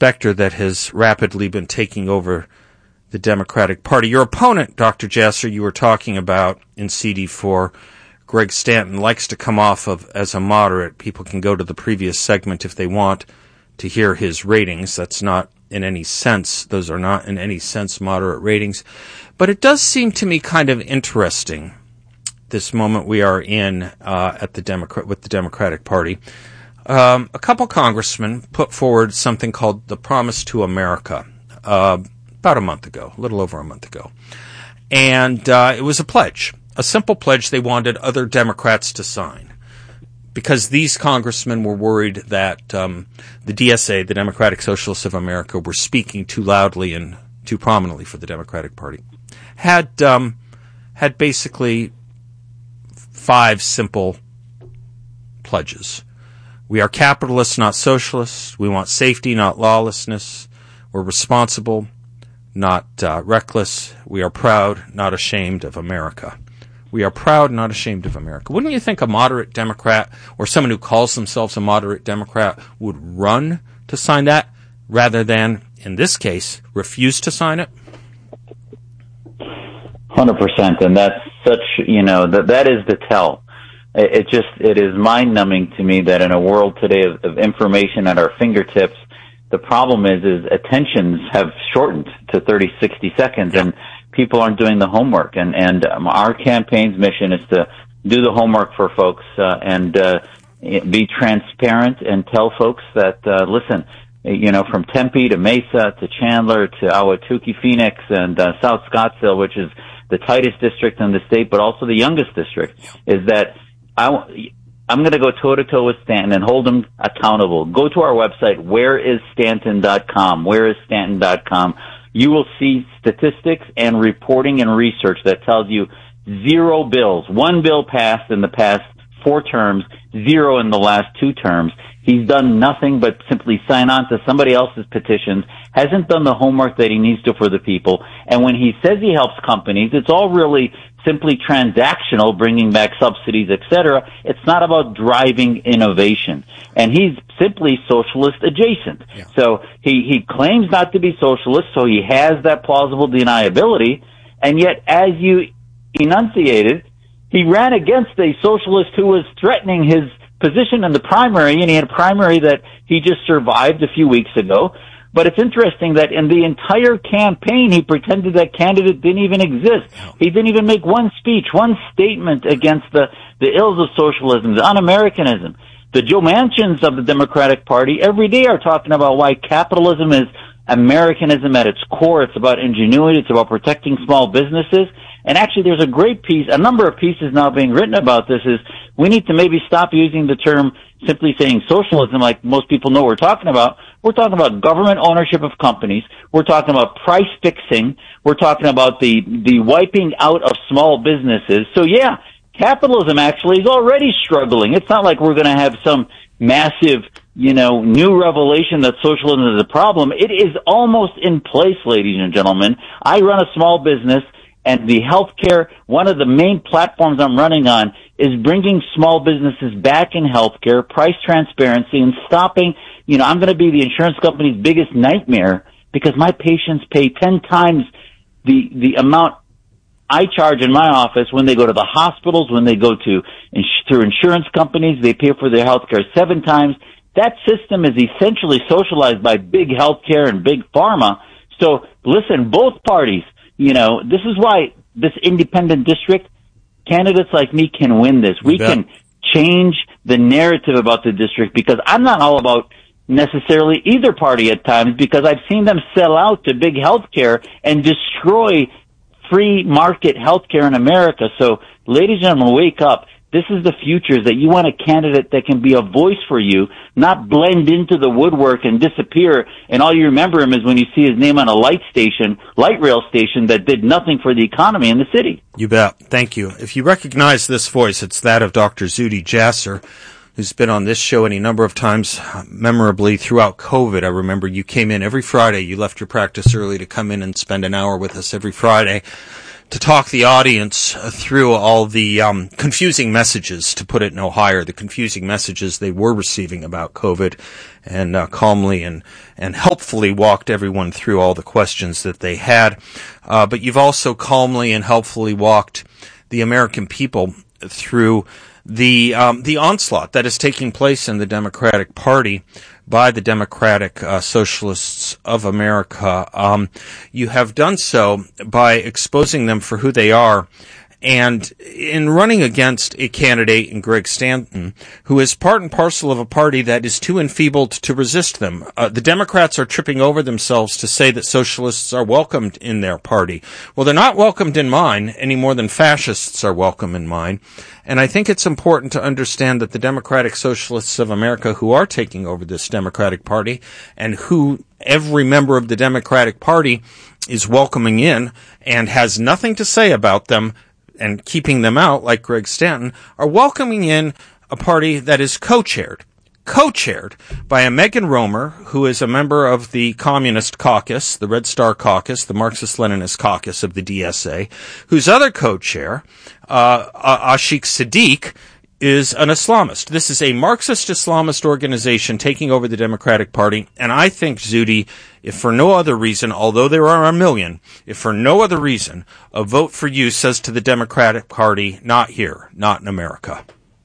specter that has rapidly been taking over the Democratic Party. Your opponent, Dr. Jasser, you were talking about in CD4, Greg Stanton, likes to come off of as a moderate. People can go to the previous segment if they want to hear his ratings. Those are not in any sense moderate ratings. But it does seem to me kind of interesting, this moment we are in with the Democratic Party. A couple congressmen put forward something called the Promise to America about a month ago, a little over a month ago. And it was a pledge, a simple pledge they wanted other Democrats to sign, because these congressmen were worried that the DSA, the Democratic Socialists of America, were speaking too loudly and too prominently for the Democratic Party. Had basically 5 simple pledges. We are capitalists, not socialists. We want safety, not lawlessness. We're responsible, not reckless. We are proud, not ashamed of America. We are proud, not ashamed of America. Wouldn't you think a moderate Democrat or someone who calls themselves a moderate Democrat would run to sign that rather than, in this case, refuse to sign it? 100%, and that's such, that is the tell. It is mind-numbing to me that in a world today of information at our fingertips, the problem is attentions have shortened to 30, 60 seconds, and people aren't doing the homework. And our campaign's mission is to do the homework for folks and be transparent and tell folks that, listen, from Tempe to Mesa to Chandler to Ahwatukee, Phoenix, and South Scottsdale, which is the tightest district in the state, but also the youngest district, is that I'm going to go toe-to-toe with Stanton and hold him accountable. Go to our website, whereisstanton.com, whereisstanton.com. You will see statistics and reporting and research that tells you 0 bills. 1 bill passed in the past 4 terms, 0 in the last 2 terms. He's done nothing but simply sign on to somebody else's petitions, hasn't done the homework that he needs to for the people. And when he says he helps companies, it's all really simply transactional, bringing back subsidies, etc. It's not about driving innovation. And he's simply socialist adjacent. Yeah. So he claims not to be socialist, so he has that plausible deniability. And yet, as you enunciated, he ran against a socialist who was threatening his position in the primary, and he had a primary that he just survived a few weeks ago. But it's interesting that in the entire campaign, he pretended that candidate didn't even exist. He didn't even make one speech, one statement against the ills of socialism, the un-Americanism. The Joe Manchins of the Democratic Party every day are talking about why capitalism is Americanism at its core. It's about ingenuity. It's about protecting small businesses. And actually, there's a great piece, a number of pieces now being written about this, is we need to maybe stop using the term simply saying socialism like most people know what we're talking about. We're talking about government ownership of companies. We're talking about price fixing. We're talking about the wiping out of small businesses. So yeah, capitalism actually is already struggling. It's not like we're going to have some massive, new revelation that socialism is a problem. It is almost in place, ladies and gentlemen. I run a small business, and the healthcare, one of the main platforms I'm running on is bringing small businesses back in healthcare, price transparency, and stopping, I'm going to be the insurance company's biggest nightmare because my patients pay 10 times the amount I charge in my office when they go to the hospitals, when they go through insurance companies, they pay for their healthcare 7 times. That system is essentially socialized by big healthcare and big pharma. So listen, both parties, this is why this independent district, candidates like me can win this. We can change the narrative about the district, because I'm not all about necessarily either party at times, because I've seen them sell out to big healthcare and destroy free market healthcare in America. So, ladies and gentlemen, wake up. This is the future, that you want a candidate that can be a voice for you, not blend into the woodwork and disappear, and all you remember him is when you see his name on a light rail station that did nothing for the economy in the city. You bet. Thank you. If you recognize this voice, it's that of Dr. Zuhdi Jasser, who's been on this show any number of times, memorably throughout COVID. I remember you came in every Friday. You left your practice early to come in and spend an hour with us every Friday to talk the audience through all the confusing messages, to put it no higher, the confusing messages they were receiving about COVID, and calmly and helpfully walked everyone through all the questions that they had. But you've also calmly and helpfully walked the American people through the onslaught that is taking place in the Democratic Party by the Democratic Socialists of America. You have done so by exposing them for who they are, and in running against a candidate in Greg Stanton, who is part and parcel of a party that is too enfeebled to resist them. The Democrats are tripping over themselves to say that socialists are welcomed in their party. Well, they're not welcomed in mine any more than fascists are welcome in mine. And I think it's important to understand that the Democratic Socialists of America, who are taking over this Democratic Party, and who every member of the Democratic Party is welcoming in and has nothing to say about them and keeping them out, like Greg Stanton, are welcoming in a party that is co-chaired by a Megan Romer, who is a member of the Communist Caucus, the Red Star Caucus, the Marxist-Leninist Caucus of the DSA, whose other co-chair, Ashik Sadiq, is an Islamist. This is a Marxist-Islamist organization taking over the Democratic Party, and I think, Zuhdi, if for no other reason, although there are a million, if for no other reason, a vote for you says to the Democratic Party, not here, not in America.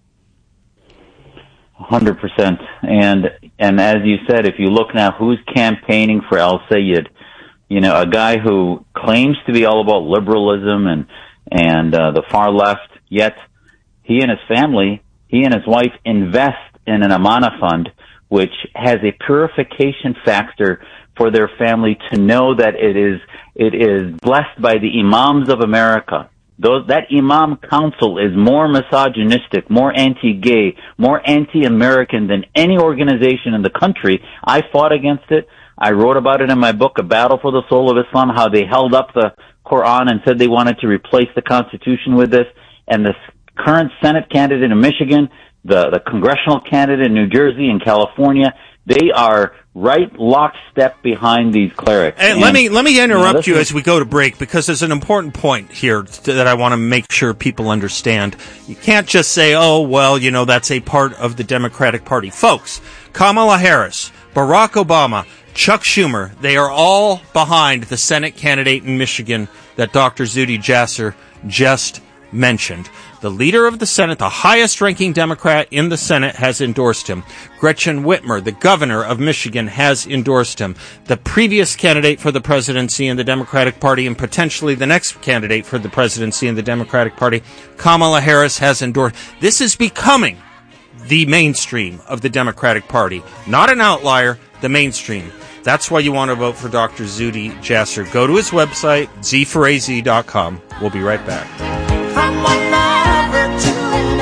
100%. And as you said, if you look now who's campaigning for al-Sayed, a guy who claims to be all about liberalism and the far left, yet he and his family, he and his wife invest in an Amana fund, which has a purification factor for their family to know that it is blessed by the imams of America. That imam council is more misogynistic, more anti-gay, more anti-American than any organization in the country. I fought against it. I wrote about it in my book, A Battle for the Soul of Islam, how they held up the Quran and said they wanted to replace the Constitution with this. And the current Senate candidate in Michigan, the congressional candidate in New Jersey and California, they are right lockstep behind these clerics. And let me interrupt you as we go to break, because there's an important point here that I want to make sure people understand. You can't just say, oh, well, that's a part of the Democratic Party. Folks, Kamala Harris, Barack Obama, Chuck Schumer, they are all behind the Senate candidate in Michigan that Dr. Zuhdi Jasser just mentioned. The leader of the Senate, the highest-ranking Democrat in the Senate, has endorsed him. Gretchen Whitmer, the governor of Michigan, has endorsed him. The previous candidate for the presidency in the Democratic Party, and potentially the next candidate for the presidency in the Democratic Party, Kamala Harris, has endorsed. This is becoming the mainstream of the Democratic Party. Not an outlier, the mainstream. That's why you want to vote for Dr. Zuhdi Jasser. Go to his website, z4az.com. We'll be right back. From one lover to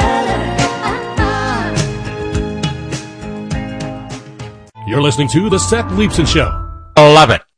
another. You're listening to The Seth Leibsohn Show. I love it.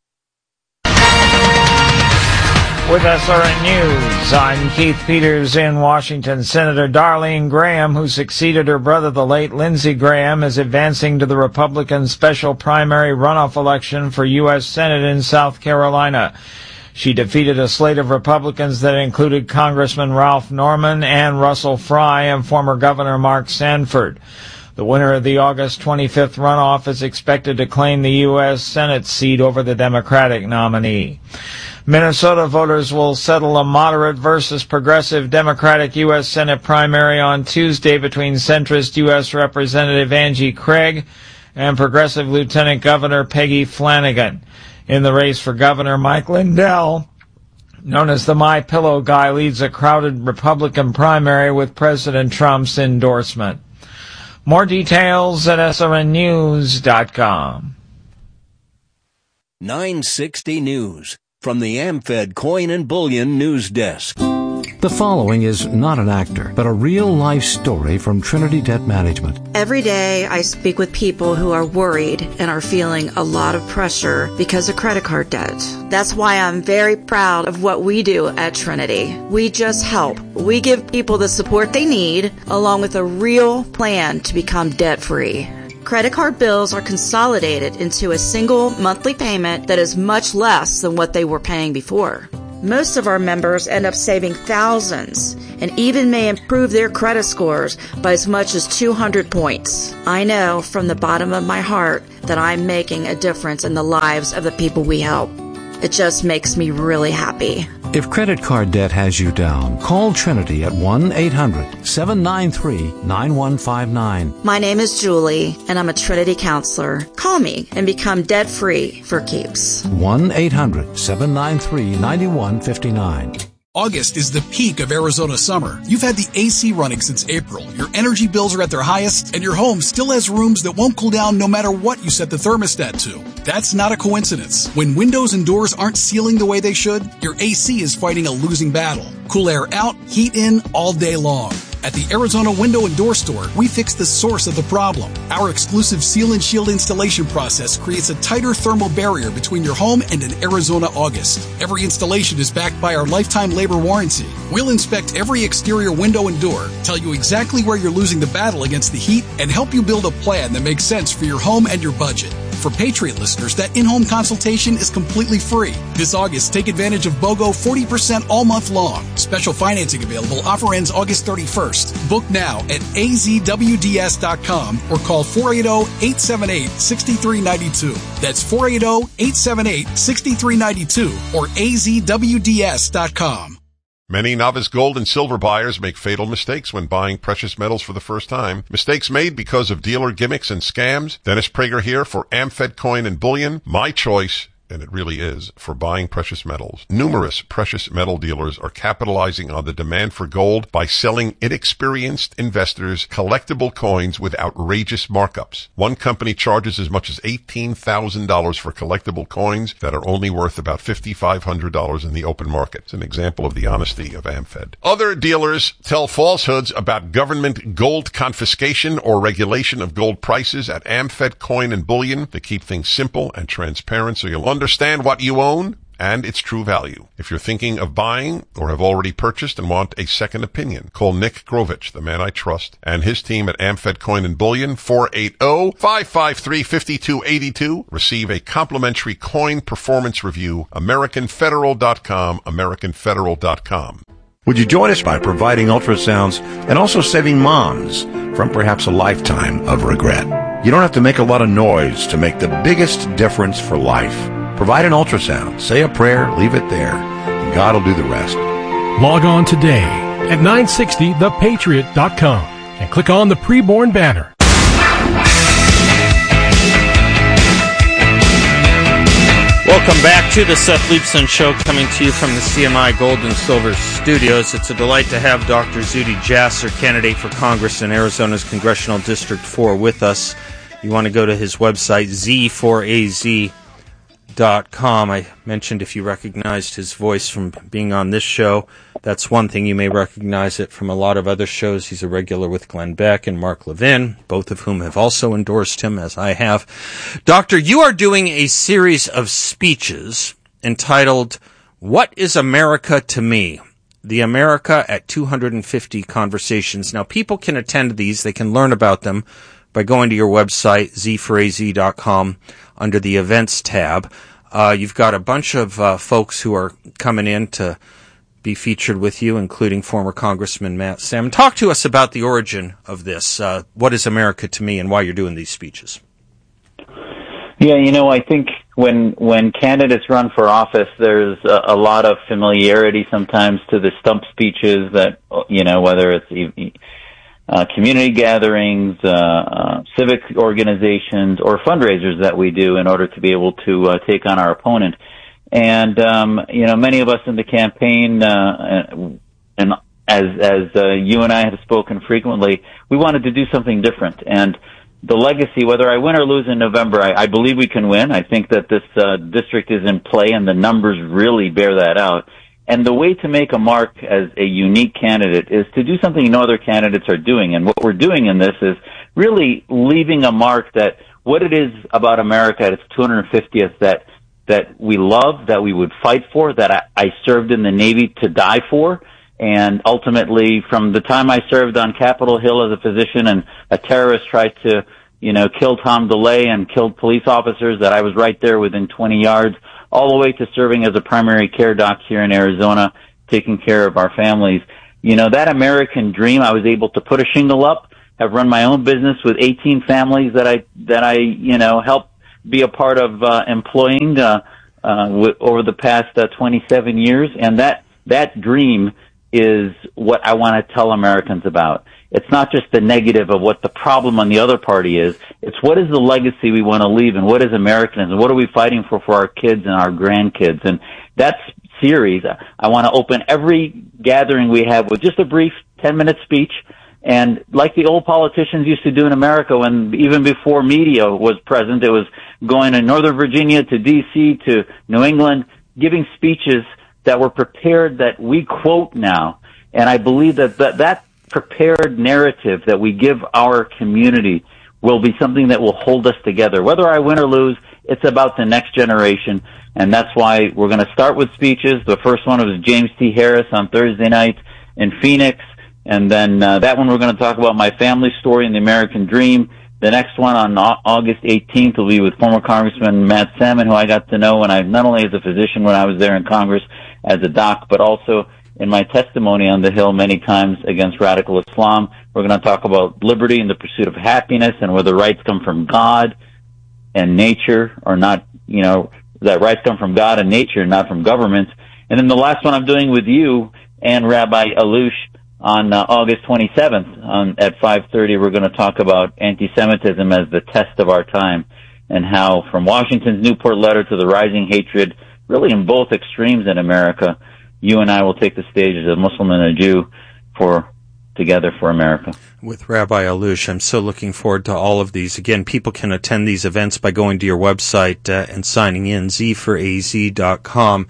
With SRN News, I'm Keith Peters in Washington. Senator Darlene Graham, who succeeded her brother, the late Lindsey Graham, is advancing to the Republican special primary runoff election for U.S. Senate in South Carolina. She defeated a slate of Republicans that included Congressman Ralph Norman and Russell Fry and former Governor Mark Sanford. The winner of the August 25th runoff is expected to claim the U.S. Senate seat over the Democratic nominee. Minnesota voters will settle a moderate versus progressive Democratic U.S. Senate primary on Tuesday between centrist U.S. Representative Angie Craig and progressive Lieutenant Governor Peggy Flanagan. In the race for governor, Mike Lindell, known as the My Pillow guy, leads a crowded Republican primary with President Trump's endorsement. More details at srnnews.com. 960 News from the AmFed Coin and Bullion News Desk. The following is not an actor, but a real-life story from Trinity Debt Management. Every day I speak with people who are worried and are feeling a lot of pressure because of credit card debt. That's why I'm very proud of what we do at Trinity. We just help. We give people the support they need, along with a real plan to become debt-free. Credit card bills are consolidated into a single monthly payment that is much less than what they were paying before. Most of our members end up saving thousands and even may improve their credit scores by as much as 200 points. I know from the bottom of my heart that I'm making a difference in the lives of the people we help. It just makes me really happy. If credit card debt has you down, call Trinity at 1-800-793-9159. My name is Julie, and I'm a Trinity counselor. Call me and become debt-free for keeps. 1-800-793-9159. August is the peak of Arizona summer. You've had the AC running since April. Your energy bills are at their highest, and your home still has rooms that won't cool down no matter what you set the thermostat to. That's not a coincidence. When windows and doors aren't sealing the way they should, your AC is fighting a losing battle. Cool air out, heat in all day long. At the Arizona Window and Door Store, we fix the source of the problem. Our exclusive Seal and Shield installation process creates a tighter thermal barrier between your home and an Arizona August. Every installation is backed by our lifetime labor warranty. We'll inspect every exterior window and door, tell you exactly where you're losing the battle against the heat, and help you build a plan that makes sense for your home and your budget. For Patriot listeners, that in-home consultation is completely free. This August, take advantage of BOGO 40% all month long. Special financing available. Offer ends August 31st. Book now at azwds.com or call 480-878-6392. That's 480-878-6392 or azwds.com. Many novice gold and silver buyers make fatal mistakes when buying precious metals for the first time. Mistakes made because of dealer gimmicks and scams. Dennis Prager here for AmFed Coin and Bullion. My choice, and it really is, for buying precious metals. Numerous precious metal dealers are capitalizing on the demand for gold by selling inexperienced investors collectible coins with outrageous markups. One company charges as much as $18,000 for collectible coins that are only worth about $5,500 in the open market. It's an example of the honesty of AmFed. Other dealers tell falsehoods about government gold confiscation or regulation of gold prices at AmFed Coin and Bullion to keep things simple and transparent so you'll understand what you own and its true value. If you're thinking of buying or have already purchased and want a second opinion, call Nick Grovich, the man I trust, and his team at AmFed Coin and Bullion, 480-553-5282. Receive a complimentary coin performance review, AmericanFederal.com, AmericanFederal.com. Would you join us by providing ultrasounds and also saving moms from perhaps a lifetime of regret? You don't have to make a lot of noise to make the biggest difference for life. Provide an ultrasound, say a prayer, leave it there, and God will do the rest. Log on today at 960thepatriot.com and click on the preborn banner. Welcome back to the Seth Leibsohn Show, coming to you from the CMI Gold and Silver Studios. It's a delight to have Dr. Zuhdi Jasser, candidate for Congress in Arizona's Congressional District 4, with us. You want to go to his website, z4az.com. I mentioned if you recognized his voice from being on this show, that's one thing. You may recognize it from a lot of other shows. He's a regular with Glenn Beck and Mark Levin, both of whom have also endorsed him, as I have. Doctor, you are doing a series of speeches entitled, What is America to Me? The America at 250 Conversations. Now, people can attend these. They can learn about them by going to your website, z4az.com, under the Events tab. You've got a bunch of folks who are coming in to be featured with you, including former Congressman Matt Salmon. Talk to us about the origin of this. What is America to me, and why you're doing these speeches? Yeah, I think when candidates run for office, there's a lot of familiarity sometimes to the stump speeches that, whether it's community gatherings, civic organizations, or fundraisers that we do in order to be able to take on our opponent. And many of us in the campaign, and as you and I have spoken frequently, we wanted to do something different. And the legacy, whether I win or lose in November, I believe we can win. I think that this district is in play, and the numbers really bear that out. And the way to make a mark as a unique candidate is to do something no other candidates are doing. And what we're doing in this is really leaving a mark that what it is about America at its 250th that we love, that we would fight for, that I served in the Navy to die for. And ultimately, from the time I served on Capitol Hill as a physician and a terrorist tried to, kill Tom DeLay and killed police officers, that I was right there within 20 yards all the way to serving as a primary care doc here in Arizona, taking care of our families. You know, that American dream, I was able to put a shingle up, have run my own business with 18 families that I you know, helped be a part of employing over the past 27 years, and that dream is what I want to tell Americans about. It's not just the negative of what the problem on the other party is. It's what is the legacy we want to leave, and what is Americanism, and what are we fighting for our kids and our grandkids. And that series, I want to open every gathering we have with just a brief 10-minute speech. And like the old politicians used to do in America, when even before media was present, it was going to Northern Virginia, to D.C., to New England, giving speeches that were prepared, that we quote now. And I believe that prepared narrative that we give our community will be something that will hold us together. Whether I win or lose, it's about the next generation. And that's why we're going to start with speeches. The first one was James T. Harris on Thursday night in Phoenix. And then that one we're going to talk about my family story and the American dream. The next one on August 18th will be with former Congressman Matt Salmon, who I got to know when not only as a physician when I was there in Congress as a doc, but also in my testimony on the Hill many times against radical Islam. We're going to talk about liberty and the pursuit of happiness, and whether rights come from God and nature or not, you know, that rights come from God and nature, not from governments. And then the last one I'm doing with you and Rabbi Alush on August 27th at 5:30, we're going to talk about anti-Semitism as the test of our time, and how from Washington's Newport letter to the rising hatred, really in both extremes in America, you and I will take the stage as a Muslim and a Jew together for America. With Rabbi Alush, I'm so looking forward to all of these. Again, people can attend these events by going to your website and signing in, z4az.com.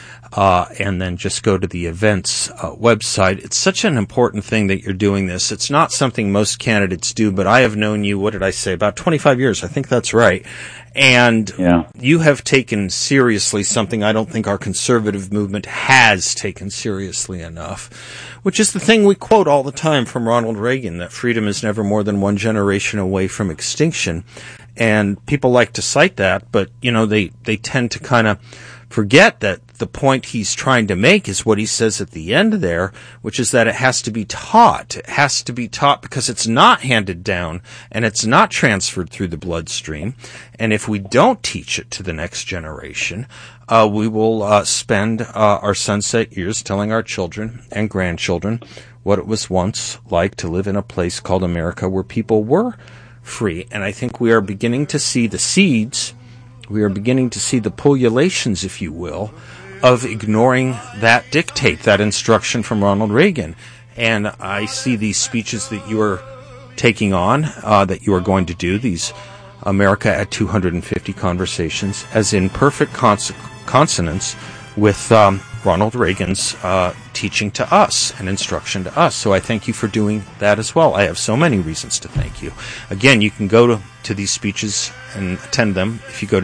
And then just go to the events website. It's such an important thing that you're doing this. It's not something most candidates do, but I have known you, what did I say, about 25 years. I think that's right. And you have taken seriously something I don't think our conservative movement has taken seriously enough, which is the thing we quote all the time from Ronald Reagan, that freedom is never more than one generation away from extinction. And people like to cite that, but, you know, they tend to kind of forget that the point he's trying to make is what he says at the end there, which is that it has to be taught. It has to be taught because it's not handed down and it's not transferred through the bloodstream. And if we don't teach it to the next generation, we will spend our sunset years telling our children and grandchildren what it was once like to live in a place called America where people were free. And I think we are beginning to see the seeds. We are beginning to see the pullulations, if you will, of ignoring that dictate, that instruction from Ronald Reagan. And I see these speeches that you are taking on, that you are going to do, these America at 250 conversations, as in perfect consonance with Ronald Reagan's teaching to us and instruction to us. So I thank you for doing that as well. I have so many reasons to thank you. Again, you can go to these speeches and attend them if you go to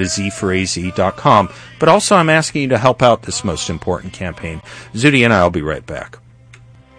z4az.com. But also I'm asking you to help out this most important campaign. Zuhdi and I will be right back.